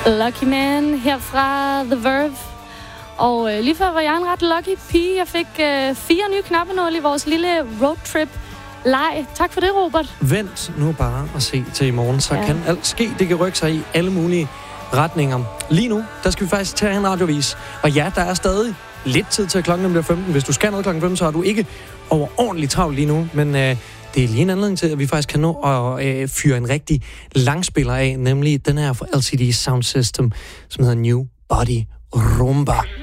Lucky Man her fra The Verve. Og lige før var jeg en ret lucky pige. Jeg fik 4 nye knappenåle i vores lille roadtrip-leg. Tak for det, Robert. Vent nu bare og se til i morgen, så kan alt ske. Det kan rykke sig i alle mulige retninger. Lige nu, der skal vi faktisk tage en radiovis. Og ja, der er stadig lidt tid til klokken bliver 15. Hvis du skal noget klokken 15, så har du ikke overordentligt travlt lige nu. Men det er lige en anledning til, at vi faktisk kan nå at fyre en rigtig langspiller af. Nemlig den her fra LCD Sound System, som hedder New Body Rumba.